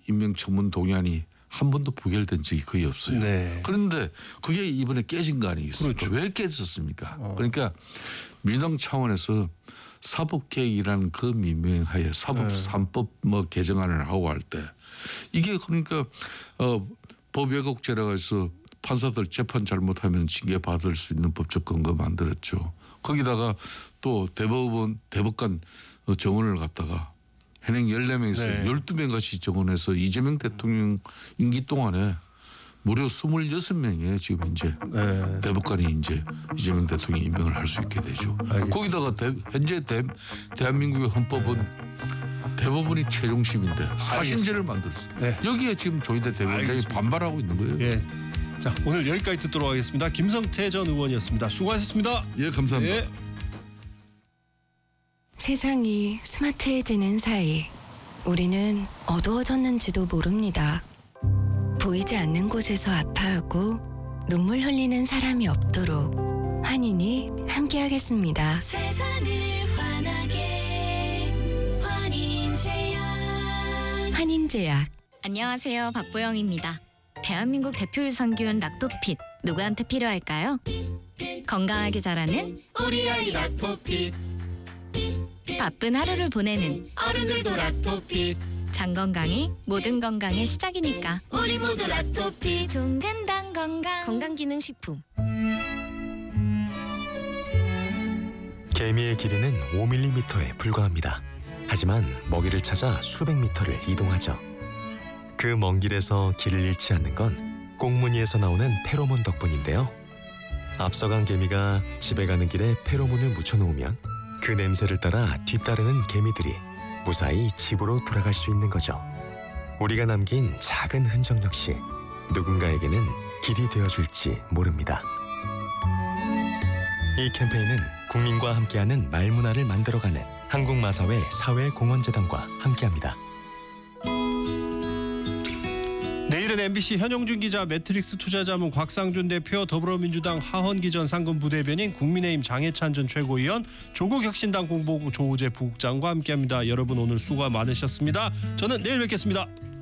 임명청문 동의안이 한 번도 부결된 적이 거의 없어요. 네. 그런데 그게 이번에 깨진 거 아니겠습니까? 그렇죠. 왜 깨졌습니까? 그러니까 민주당 차원에서 사법개혁이라는 그 미명하에 사법 3법 뭐 개정안을 하고 할 때 이게 그러니까 법왜곡죄라고 해서 판사들 재판 잘못하면 징계 받을 수 있는 법적 근거 만들었죠. 거기다가 또 대법관 정원을 갖다가 현행 14명에서 네. 12명 같이 정원해서 이재명 대통령 임기 동안에 무려 26명의 지금 이제 네. 대법관이 이제 이재명 대통령이 임명을 할 수 있게 되죠. 알겠습니다. 거기다가 현재 대한민국의 헌법은 대법원이 최종심인데 사심제를 만들었어요. 네. 여기에 지금 조희대 대법원장이 알겠습니다. 반발하고 있는 거예요. 예. 자, 오늘 여기까지 듣도록 하겠습니다. 김성태 전 의원이었습니다. 수고하셨습니다. 예, 감사합니다. 예. 세상이 스마트해지는 사이 우리는 어두워졌는지도 모릅니다. 보이지 않는 곳에서 아파하고 눈물 흘리는 사람이 없도록 환인이 함께하겠습니다. 세상을 환하게 환인제약. 환인제약. 안녕하세요. 박보영입니다. 대한민국 대표 유산균 락토핏 누구한테 필요할까요? 건강하게 자라는 우리 아이 락토핏. 바쁜 하루를 보내는 어른들도 락토핏. 장 건강이 모든 건강의 시작이니까 우리 모두 락토핏. 종근당 건강 건강기능식품. 개미의 길이는 5mm에 불과합니다. 하지만 먹이를 찾아 수백 미터를 이동하죠. 그 먼 길에서 길을 잃지 않는 건 꽁무니에서 나오는 페로몬 덕분인데요. 앞서간 개미가 집에 가는 길에 페로몬을 묻혀놓으면 그 냄새를 따라 뒤따르는 개미들이 무사히 집으로 돌아갈 수 있는 거죠. 우리가 남긴 작은 흔적 역시 누군가에게는 길이 되어줄지 모릅니다. 이 캠페인은 국민과 함께하는 말문화를 만들어가는 한국마사회 사회공헌재단과 함께합니다. 내일은 MBC 현영준 기자, 매트릭스 투자자문 곽상준 대표, 더불어민주당 하헌기 전 상근부대변인, 국민의힘 장해찬 전 최고위원, 조국혁신당 공보국 조우재 부국장과 함께합니다. 여러분 오늘 수고 많으셨습니다. 저는 내일 뵙겠습니다.